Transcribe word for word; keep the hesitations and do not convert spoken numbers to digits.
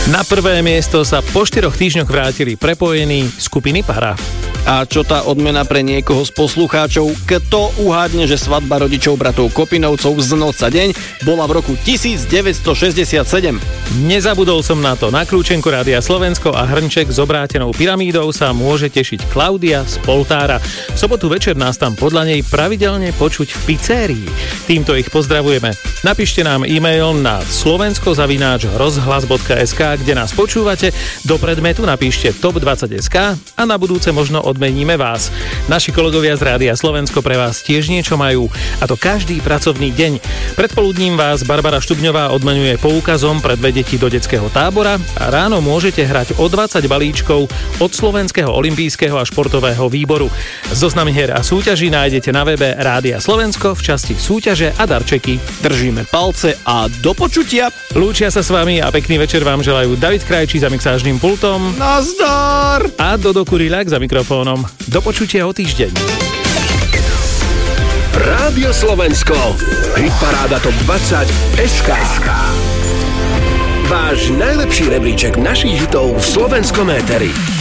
Na prvé miesto sa po štyroch týždňoch vrátili prepojení skupiny Para. A čo tá odmena pre niekoho z poslucháčov? Kto uhádne, že svadba rodičov bratov Kopinovcov z noca deň bola v roku devätnásťstošesťdesiatsedem? Nezabudol som na to. Na kľúčenku Rádia Slovensko a hrnček s obrátenou pyramídou sa môže tešiť Klaudia z Poltára. V sobotu večer nás tam podľa nej pravidelne počuť v pizzerii. Týmto ich pozdravujeme. Napíšte nám e-mail na slovensko zavináč rozhlas bodka es ká, kde nás počúvate. Do predmetu napíšte top dvadsať bodka es ká a na budúce možno odmeníme vás. Naši kolegovia z Rádia Slovensko pre vás tiež niečo majú, a to každý pracovný deň. Predpoludním vás Barbara Štubňová odmenuje poukazom pre dve deti do detského tábora a ráno môžete hrať o dvadsať balíčkov od Slovenského olympijského a športového výboru. Zoznam hier a súťaží nájdete na webe Rádia Slovensko v časti súťaže a darčeky. Držíme palce a do počutia. Lúčia sa s vami a pekný večer vám želajú David Krajčí za mixážnym pultom. Nazdar! A Dodo Kurilák za mikrofónom. Do počutia o týždeň. Rádio Slovensko. Hitparáda top dvadsať es ká. Váš najlepší rebríček našich hitov v slovenskom éteri.